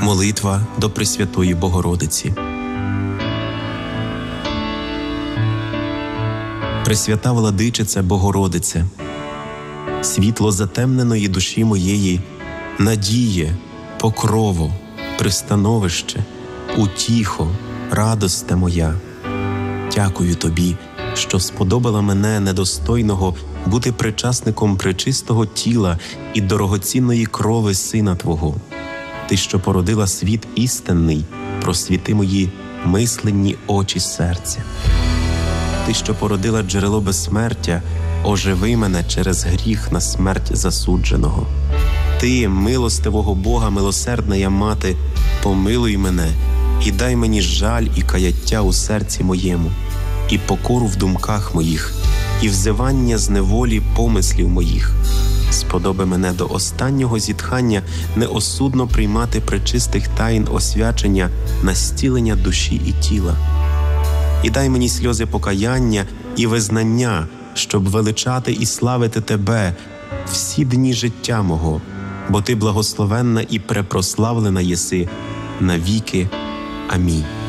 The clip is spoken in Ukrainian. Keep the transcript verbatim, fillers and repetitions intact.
Молитва до Пресвятої Богородиці. Пресвята Владичице Богородице, світло затемненої душі моєї, надіє, покрово, пристановище, утіхо, радосте моя. Дякую Тобі, що сподобала мене, недостойного, бути причасником пречистого тіла і дорогоцінної крови Сина Твого. Ти, що породила світ істинний, просвіти мої мисленні очі серця. Ти, що породила джерело безсмертя, оживи мене через гріх на смерть засудженого. Ти, милостивого Бога, милосердна я мати, помилуй мене і дай мені жаль і каяття у серці моєму, і покору в думках моїх, і взивання з неволі помислів моїх. Сподоби мене до останнього зітхання неосудно приймати пречистих таїн освячення на зцілення душі і тіла. І дай мені сльози покаяння і визнання, щоб величати і славити Тебе всі дні життя мого, бо Ти благословенна і препрославлена єси навіки. Амінь.